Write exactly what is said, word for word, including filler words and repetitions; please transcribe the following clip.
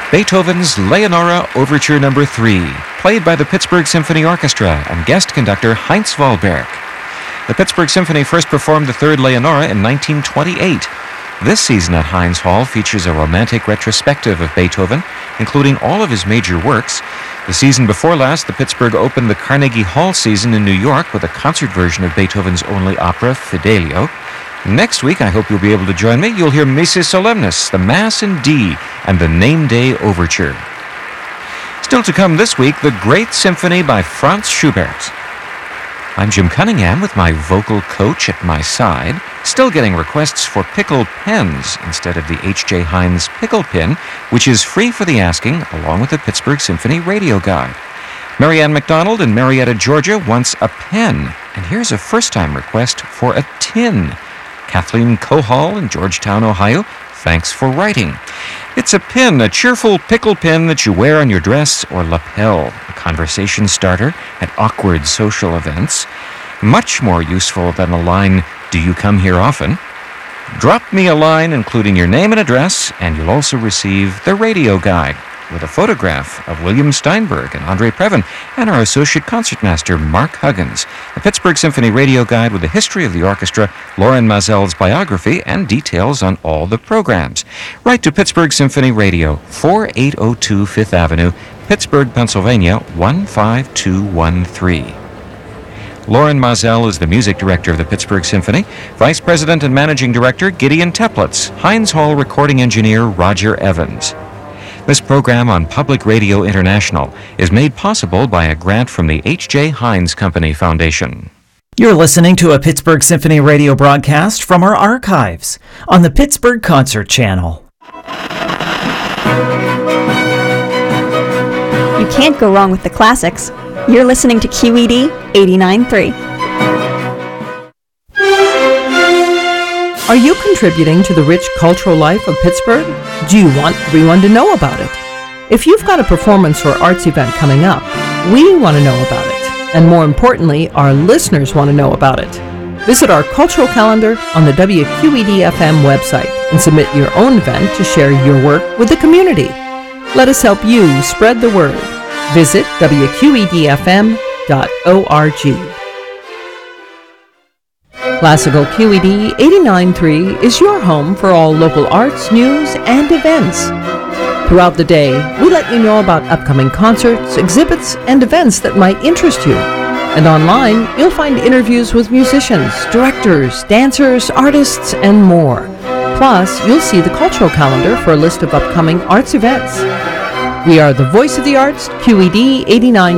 Beethoven's Leonora Overture Number three, played by the Pittsburgh Symphony Orchestra and guest conductor Heinz Wahlberg. The Pittsburgh Symphony first performed the third Leonora in nineteen twenty-eight. This season at Heinz Hall features a romantic retrospective of Beethoven, including all of his major works. The season before last, the Pittsburgh opened the Carnegie Hall season in New York with a concert version of Beethoven's only opera, Fidelio. Next week, I hope you'll be able to join me. You'll hear Missa Solemnis, the Mass in D, and the Name Day Overture. Still to come this week, the Great Symphony by Franz Schubert. I'm Jim Cunningham with my vocal coach at my side, still getting requests for pickle pens instead of the H J Heinz pickle pin, which is free for the asking, along with the Pittsburgh Symphony Radio Guide. Marianne McDonald in Marietta, Georgia wants a pen, and here's a first-time request for a tin. Kathleen Cohall in Georgetown, Ohio, thanks for writing. It's a pin, a cheerful pickle pin that you wear on your dress or lapel, a conversation starter at awkward social events. Much more useful than a line, "Do you come here often?" Drop me a line including your name and address, and you'll also receive the radio guide with a photograph of William Steinberg and Andre Previn and our associate concertmaster, Mark Huggins. The Pittsburgh Symphony Radio Guide with the history of the orchestra, Lauren Mazel's biography, and details on all the programs. Write to Pittsburgh Symphony Radio, forty-eight oh two Fifth Avenue, Pittsburgh, Pennsylvania, one five two one three. Lauren Mazel is the music director of the Pittsburgh Symphony. Vice President and Managing Director, Gideon Teplitz. Heinz Hall recording engineer, Roger Evans. This program on Public Radio International is made possible by a grant from the H J Heinz Company Foundation. You're listening to a Pittsburgh Symphony radio broadcast from our archives on the Pittsburgh Concert Channel. You can't go wrong with the classics. You're listening to Q E D eighty-nine point three. Are you contributing to the rich cultural life of Pittsburgh? Do you want everyone to know about it? If you've got a performance or arts event coming up, we want to know about it. And more importantly, our listeners want to know about it. Visit our cultural calendar on the W Q E D F M website and submit your own event to share your work with the community. Let us help you spread the word. Visit W Q E D F M dot org. Classical Q E D eighty-nine point three is your home for all local arts, news, and events. Throughout the day, we let you know about upcoming concerts, exhibits, and events that might interest you. And online, you'll find interviews with musicians, directors, dancers, artists, and more. Plus, you'll see the cultural calendar for a list of upcoming arts events. We are the voice of the arts, Q E D eighty-nine point three.